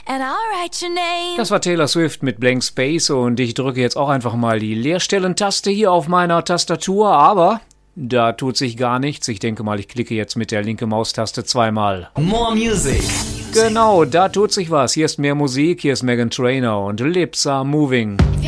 and I'll write your name. Das war Taylor Swift mit Blank Space und ich drücke jetzt auch einfach mal die Leerstellen-Taste hier auf meiner Tastatur, aber da tut sich gar nichts. Ich denke mal, ich klicke jetzt mit der linken Maustaste zweimal. More Music. Genau, da tut sich was. Hier ist mehr Musik, hier ist Meghan Trainor und Lips Are Moving.